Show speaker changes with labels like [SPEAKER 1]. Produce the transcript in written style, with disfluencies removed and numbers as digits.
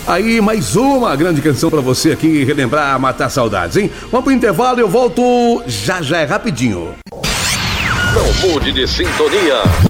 [SPEAKER 1] Aí, mais uma grande canção pra você aqui relembrar, matar saudades, hein? Vamos pro intervalo e eu volto já é rapidinho.
[SPEAKER 2] Não mude de sintonia.